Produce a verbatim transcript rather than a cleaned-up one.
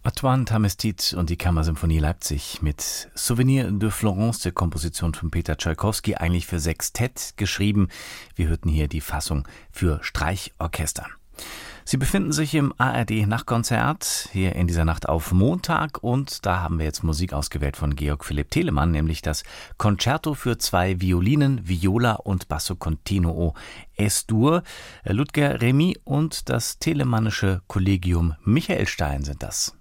Antoine Tamestit und die Kammersymphonie Leipzig mit Souvenir de Florence, der Komposition von Peter Tschaikowski, eigentlich für Sextett geschrieben. Wir hörten hier die Fassung für Streichorchester. Sie befinden sich im A R D-Nachtkonzert hier in dieser Nacht auf Montag und da haben wir jetzt Musik ausgewählt von Georg Philipp Telemann, nämlich das Concerto für zwei Violinen, Viola und Basso Continuo Es-Dur. Ludger Remy und das telemannische Kollegium Michael Stein sind das.